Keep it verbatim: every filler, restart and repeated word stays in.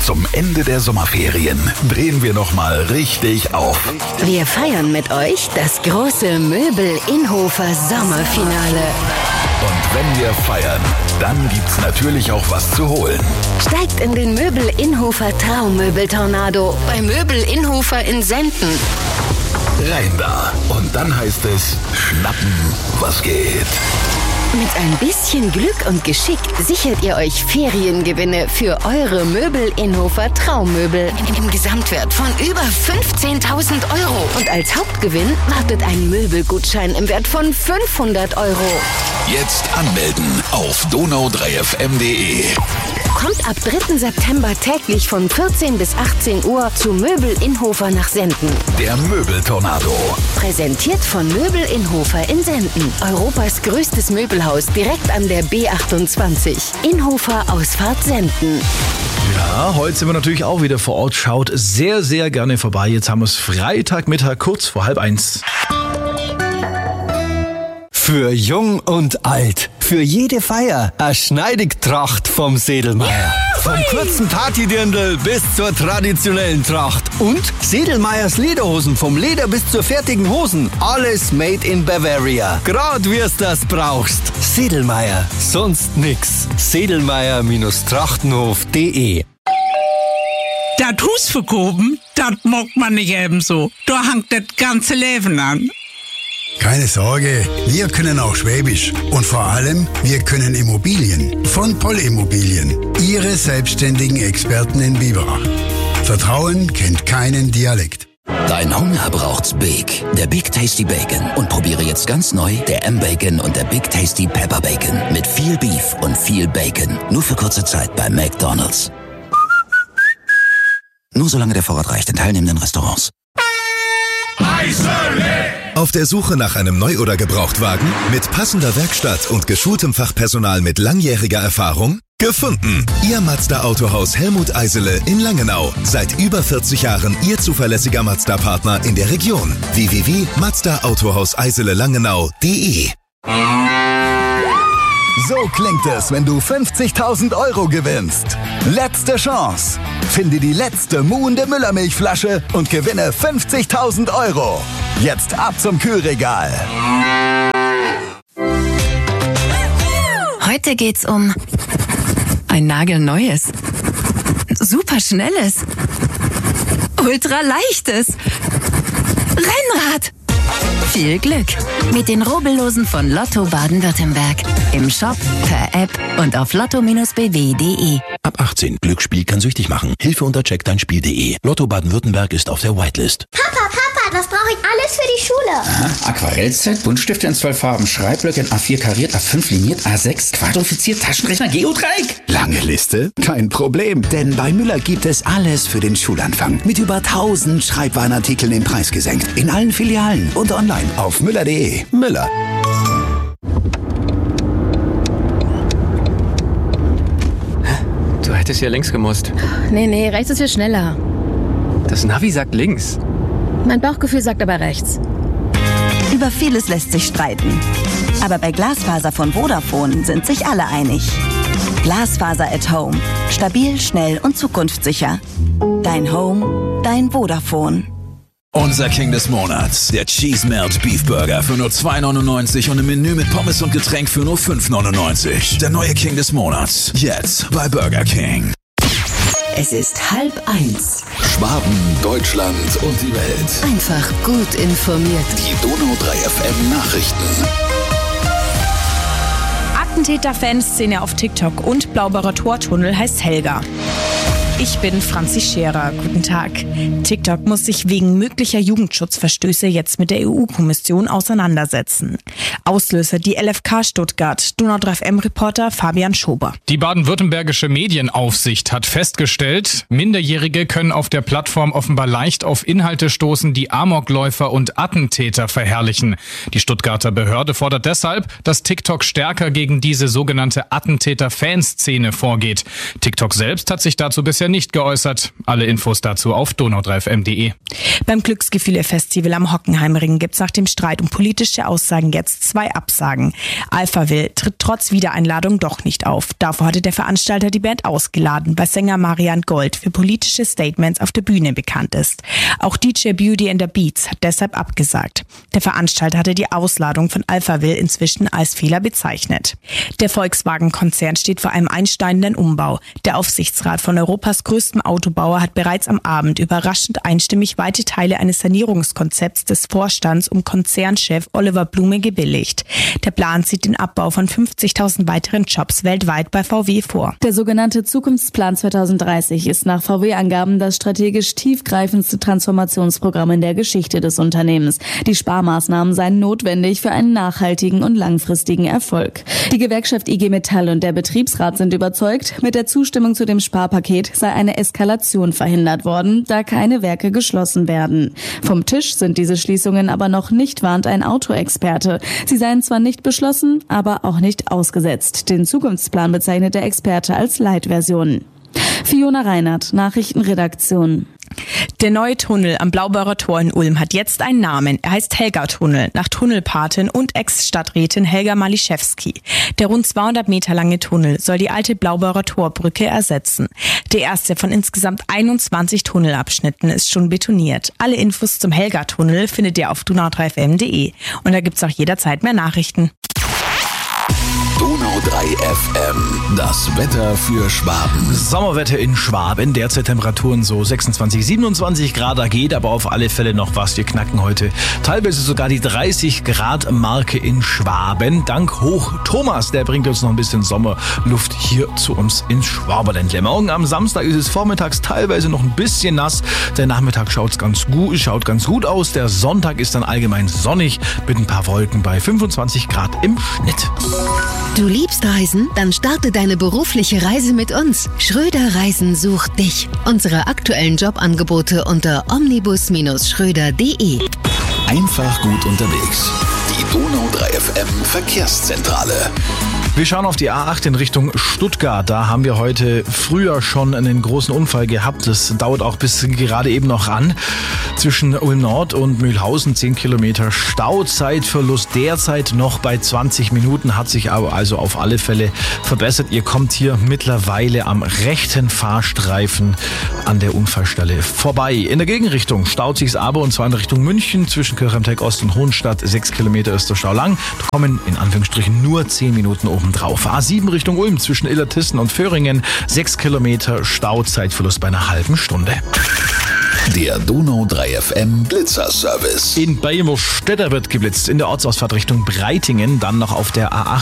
Zum Ende der Sommerferien drehen wir nochmal richtig auf. Wir feiern mit euch das große Möbel-Inhofer Sommerfinale. Und wenn wir feiern, dann gibt's natürlich auch was zu holen. Steigt in den Möbel-Inhofer Traummöbel-Tornado bei Möbel-Inhofer in Senden. Rein da. Und dann heißt es schnappen, was geht. Mit ein bisschen Glück und Geschick sichert ihr euch Feriengewinne für eure Möbel-Inhofer Traummöbel im Gesamtwert von über fünfzehntausend Euro. Und als Hauptgewinn wartet ein Möbelgutschein im Wert von fünfhundert Euro. Jetzt anmelden auf donau drei f m punkt de. Kommt ab dritten September täglich von vierzehn bis achtzehn Uhr zu Möbel-Inhofer nach Senden. Der Möbeltornado. Präsentiert von Möbel-Inhofer in Senden. Europas größtes Möbelhaus direkt an der B achtundzwanzig. Inhofer Ausfahrt Senden. Ja, heute sind wir natürlich auch wieder vor Ort. Schaut sehr, sehr gerne vorbei. Jetzt haben wir es Freitagmittag kurz vor halb eins. Für jung und alt, für jede Feier, eine Schneidigtracht vom Sedelmeier. Vom kurzen Partydirndl bis zur traditionellen Tracht. Und Sedelmeiers Lederhosen, vom Leder bis zur fertigen Hosen. Alles made in Bavaria. Grad wie's das brauchst. Sedelmeier, sonst nix. Sedelmeier-Trachtenhof punkt de. Das Haus verkaufen, das mag man nicht ebenso. Da hängt das ganze Leben an. Keine Sorge, wir können auch Schwäbisch. Und vor allem, wir können Immobilien. Von Poll-Immobilien. Ihre selbstständigen Experten in Biberach. Vertrauen kennt keinen Dialekt. Dein Hunger braucht's Big. Der Big Tasty Bacon. Und probiere jetzt ganz neu der M-Bacon und der Big Tasty Pepper Bacon. Mit viel Beef und viel Bacon. Nur für kurze Zeit bei McDonald's. Nur solange der Vorrat reicht in teilnehmenden Restaurants. Auf der Suche nach einem Neu- oder Gebrauchtwagen? Mit passender Werkstatt und geschultem Fachpersonal mit langjähriger Erfahrung? Gefunden! Ihr Mazda Autohaus Helmut Eisele in Langenau. Seit über vierzig Jahren Ihr zuverlässiger Mazda-Partner in der Region. w w w punkt mazda autohaus eisele langenau punkt de. So klingt es, wenn du fünfzigtausend Euro gewinnst. Letzte Chance. Finde die letzte muhende Müllermilchflasche und gewinne fünfzigtausend Euro. Jetzt ab zum Kühlregal. Heute geht's um ein nagelneues, superschnelles, ultraleichtes Rennrad. Viel Glück mit den Rubbellosen von Lotto Baden-Württemberg. Im Shop, per App und auf lotto Bindestrich b w punkt de. Ab achtzehn. Glücksspiel kann süchtig machen. Hilfe unter check dein Spiel punkt de. Lotto Baden-Württemberg ist auf der Whitelist. Papa, Papa, was brauche ich alles für die Schule? Aha, Aquarellset, Buntstifte in zwölf Farben, Schreibblöcke in A vier kariert, A fünf liniert, A sechs quadrifiziert, Taschenrechner, Geodreieck. Lange Liste? Kein Problem, denn bei Müller gibt es alles für den Schulanfang. Mit über tausend Schreibwarenartikeln im Preis gesenkt. In allen Filialen und online auf müller punkt de. Müller. Du hättest hier links gemusst. Nee, nee, rechts ist viel schneller. Das Navi sagt links. Mein Bauchgefühl sagt aber rechts. Über vieles lässt sich streiten. Aber bei Glasfaser von Vodafone sind sich alle einig. Glasfaser at Home. Stabil, schnell und zukunftssicher. Dein Home, dein Vodafone. Unser King des Monats, der Cheese Melt Beef Burger für nur zwei neunundneunzig und im Menü mit Pommes und Getränk für nur fünf neunundneunzig. Der neue King des Monats, jetzt bei Burger King. Es ist halb eins. Schwaben, Deutschland und die Welt. Einfach gut informiert. Die Donau drei F M Nachrichten. Attentäter-Fanszene auf TikTok und Blaubeerer Tortunnel heißt Helga. Ich bin Franzi Scherer. Guten Tag. TikTok muss sich wegen möglicher Jugendschutzverstöße jetzt mit der E U-Kommission auseinandersetzen. Auslöser die L F K Stuttgart. Donau drei F M-Reporter Fabian Schober. Die baden-württembergische Medienaufsicht hat festgestellt, Minderjährige können auf der Plattform offenbar leicht auf Inhalte stoßen, die Amokläufer und Attentäter verherrlichen. Die Stuttgarter Behörde fordert deshalb, dass TikTok stärker gegen diese sogenannte Attentäter-Fanszene vorgeht. TikTok selbst hat sich dazu bisher bisher nicht geäußert. Alle Infos dazu auf donau drei f m punkt de. Beim Glücksgefühle-Festival am Hockenheimring gibt's nach dem Streit um politische Aussagen jetzt zwei Absagen. Alphaville tritt trotz Wiedereinladung doch nicht auf. Davor hatte der Veranstalter die Band ausgeladen, weil Sänger Marian Gold für politische Statements auf der Bühne bekannt ist. Auch D J Beauty and the Beats hat deshalb abgesagt. Der Veranstalter hatte die Ausladung von Alphaville inzwischen als Fehler bezeichnet. Der Volkswagen-Konzern steht vor einem einschneidenden Umbau. Der Aufsichtsrat von Europas größtem Autobauer hat bereits am Abend überraschend einstimmig weite Teile eines Sanierungskonzepts des Vorstands um Konzernchef Oliver Blume gebilligt. Der Plan sieht den Abbau von fünfzigtausend weiteren Jobs weltweit bei V W vor. Der sogenannte Zukunftsplan zweitausenddreißig ist nach V W-Angaben das strategisch tiefgreifendste Transformationsprogramm in der Geschichte des Unternehmens. Die Sparmaßnahmen seien notwendig für einen nachhaltigen und langfristigen Erfolg. Die Gewerkschaft I G Metall und der Betriebsrat sind überzeugt, mit der Zustimmung zu dem Sparpaket sei eine Eskalation verhindert worden, da keine Werke geschlossen werden. Vom Tisch sind diese Schließungen aber noch nicht, warnt ein Autoexperte. Sie seien zwar nicht beschlossen, aber auch nicht ausgesetzt. Den Zukunftsplan bezeichnet der Experte als Light-Version. Fiona Reinhardt, Nachrichtenredaktion. Der neue Tunnel am Blaubeurer Tor in Ulm hat jetzt einen Namen. Er heißt Helga-Tunnel, nach Tunnelpatin und Ex-Stadträtin Helga Maliszewski. Der rund zweihundert Meter lange Tunnel soll die alte Blaubeurer Torbrücke ersetzen. Der erste von insgesamt einundzwanzig Tunnelabschnitten ist schon betoniert. Alle Infos zum Helga-Tunnel findet ihr auf donau drei f m punkt de. Und da gibt's auch jederzeit mehr Nachrichten. Donau drei F M, das Wetter für Schwaben. Sommerwetter in Schwaben, derzeit Temperaturen so sechsundzwanzig, siebenundzwanzig Grad, da geht aber auf alle Fälle noch was. Wir knacken heute teilweise sogar die dreißig Grad Marke in Schwaben. Dank Hoch Thomas, der bringt uns noch ein bisschen Sommerluft hier zu uns ins Schwaberländle. Morgen am Samstag ist es vormittags teilweise noch ein bisschen nass. Der Nachmittag schaut's ganz gut, schaut ganz gut aus. Der Sonntag ist dann allgemein sonnig mit ein paar Wolken bei fünfundzwanzig Grad im Schnitt. Du liebst Reisen? Dann starte deine berufliche Reise mit uns. Schröder Reisen sucht dich. Unsere aktuellen Jobangebote unter omnibus Schröder punkt de. Einfach gut unterwegs. Die Donau drei F M Verkehrszentrale. Wir schauen auf die A acht in Richtung Stuttgart. Da haben wir heute früher schon einen großen Unfall gehabt. Das dauert auch bis gerade eben noch an. Zwischen Ulm Nord und Mühlhausen zehn Kilometer Stauzeitverlust. Derzeit noch bei zwanzig Minuten, hat sich aber also auf alle Fälle verbessert. Ihr kommt hier mittlerweile am rechten Fahrstreifen an der Unfallstelle vorbei. In der Gegenrichtung staut sich's aber, und zwar in Richtung München. Zwischen Kirchheim-Teck Ost und Hohenstadt sechs Kilometer ist der Stau lang. Da kommen in Anführungsstrichen nur zehn Minuten oben drauf. A sieben Richtung Ulm zwischen Illertissen und Föhringen. sechs Kilometer Stauzeitverlust bei einer halben Stunde. Der Donau drei F M Blitzerservice. In Beimerstetter wird geblitzt. In der Ortsausfahrt Richtung Breitingen. Dann noch auf der A acht